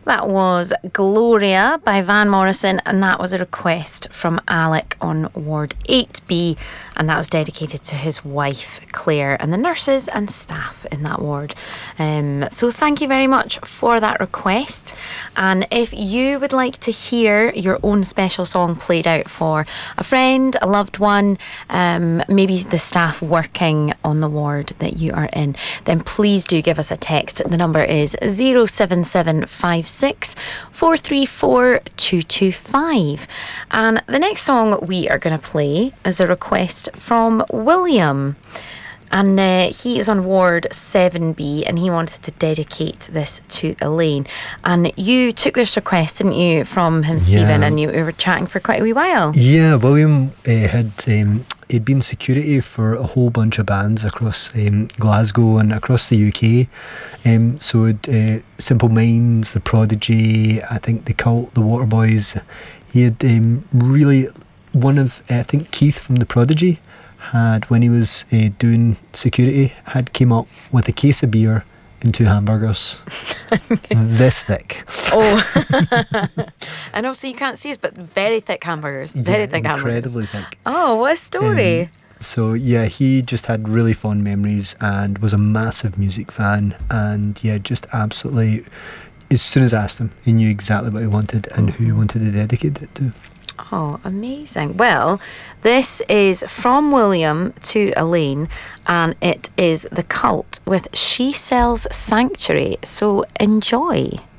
That was Gloria by Van Morrison, and that was a request from Alec on Ward 8B, and that was dedicated to his wife Claire and the nurses and staff in that ward. So thank you very much for that request. And if you would like to hear your own special song played out for a friend, a loved one, maybe the staff working on the ward that you are in, then please do give us a text. The number is 07756 434 225. And the next song we are going to play is a request from William. And he is on Ward 7B, and he wanted to dedicate this to Elaine. And you took this request, didn't you, from him, Stephen, and you were chatting for quite a wee while. Yeah, William he'd been security for a whole bunch of bands across Glasgow and across the UK. So Simple Minds, The Prodigy, I think The Cult, The Waterboys. He had really one of, I think Keith from The Prodigy had, when he was doing security, had came up with a case of beer and 2 hamburgers this thick. Oh. And also you can't see us, but very thick hamburgers. Very thick hamburgers. Incredibly thick. Oh, what a story. So yeah, he just had really fond memories and was a massive music fan, and yeah, just absolutely, as soon as I asked him, he knew exactly what he wanted and who he wanted to dedicate it to. Oh, amazing. Well, this is from William to Elaine, and it is The Cult with She Sells Sanctuary. So enjoy.